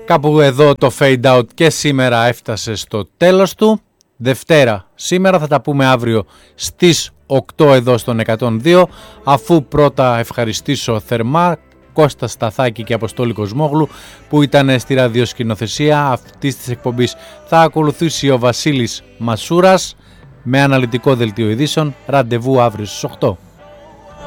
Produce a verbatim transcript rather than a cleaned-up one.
Κάπου εδώ το fade out και σήμερα έφτασε στο τέλος του. Δευτέρα σήμερα, θα τα πούμε αύριο στις οκτώ εδώ στον εκατόν δύο, αφού πρώτα ευχαριστήσω θερμά Κώστα Σταθάκη και Αποστόλη Κοσμόγλου που ήταν στη ραδιοσκηνοθεσία αυτής της εκπομπής. Θα ακολουθήσει ο Βασίλης Μασούρας με αναλυτικό δελτίο ειδήσεων. Ραντεβού αύριο στις οκτώ.